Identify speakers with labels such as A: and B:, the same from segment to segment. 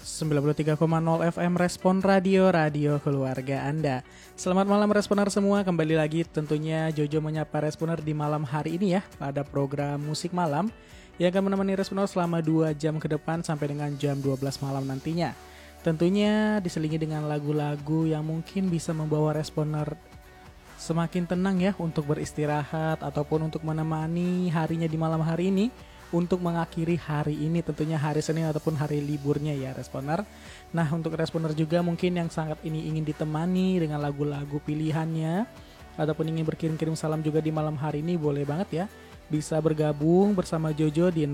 A: 93,0 FM Respon Radio, radio keluarga Anda. Selamat malam Responer semua, kembali lagi tentunya Jojo menyapa Responer di malam hari ini ya, pada program Musik Malam yang akan menemani Responer selama 2 jam ke depan sampai dengan jam 12 malam nantinya. Tentunya diselingi dengan lagu-lagu yang mungkin bisa membawa Responer semakin tenang ya untuk beristirahat ataupun untuk menemani harinya di malam hari ini, untuk mengakhiri hari ini, tentunya hari Senin ataupun hari liburnya ya Responer. Nah, untuk Responer juga mungkin yang sangat ini ingin ditemani dengan lagu-lagu pilihannya ataupun ingin berkirim-kirim salam juga di malam hari ini, boleh banget ya. Bisa bergabung bersama Jojo di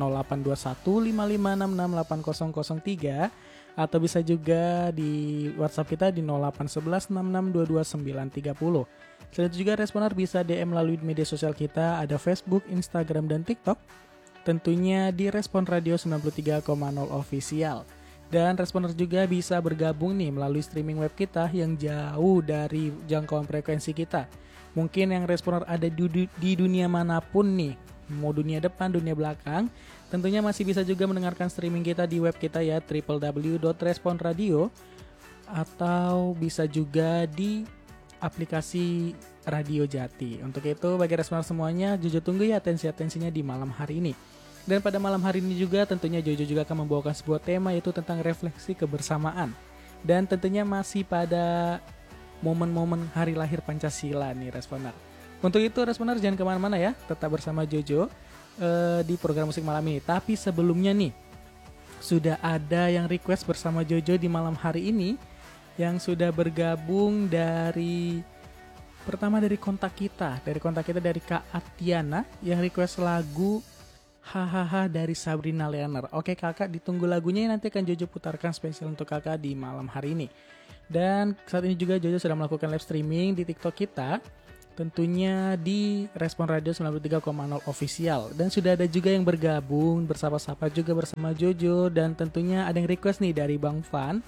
A: 082155668003 atau bisa juga di WhatsApp kita di 081166222930. Selain itu juga Responer bisa DM melalui media sosial kita, ada Facebook, Instagram, dan TikTok. Tentunya di Respon Radio 93,0 Official. Dan Responer juga bisa bergabung nih melalui streaming web kita yang jauh dari jangkauan frekuensi kita. Mungkin yang Responer ada di dunia manapun nih, mau dunia depan, dunia belakang, tentunya masih bisa juga mendengarkan streaming kita di web kita ya, www.responradio, atau bisa juga di aplikasi Radio Jati. Untuk itu bagi Responer semuanya, Jojo tunggu ya atensi-atensinya di malam hari ini. Dan pada malam hari ini juga tentunya Jojo juga akan membawakan sebuah tema, yaitu tentang refleksi kebersamaan. Dan tentunya masih pada momen-momen hari lahir Pancasila nih Responer. Untuk itu Responer jangan kemana-mana ya, tetap bersama Jojo di program Musik Malam ini. Tapi sebelumnya nih, sudah ada yang request bersama Jojo di malam hari ini, yang sudah bergabung dari pertama dari kontak kita dari Kak Atiana yang request lagu Hahaha dari Sabrina Leaner. Oke kakak, ditunggu lagunya, nanti akan Jojo putarkan spesial untuk kakak di malam hari ini. Dan saat ini juga Jojo sudah melakukan live streaming di TikTok kita, tentunya di Respon Radio 93,0 Official. Dan sudah ada juga yang bergabung bersama-sama juga bersama Jojo. Dan tentunya ada yang request nih dari Bang Fan,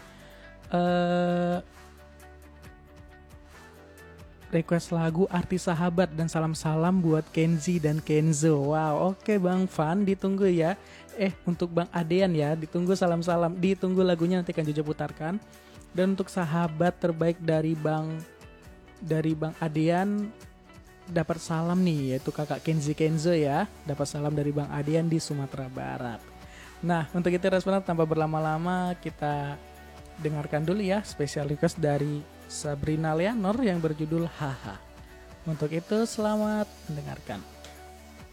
A: request lagu Arti Sahabat dan salam-salam buat Kenzi dan Kenzo. Wow, oke Bang Fan, ditunggu ya. Untuk Bang Adean ya, ditunggu salam-salam, ditunggu lagunya, nanti akan Jojo putarkan. Dan untuk sahabat terbaik dari Bang Adean, dapat salam nih, yaitu kakak Kenzi Kenzo ya, dapat salam dari Bang Adean di Sumatera Barat. Nah, untuk itu Responer tanpa berlama-lama, kita dengarkan dulu ya spesial request dari Sabrina Leaner yang berjudul Haha. Untuk itu selamat mendengarkan.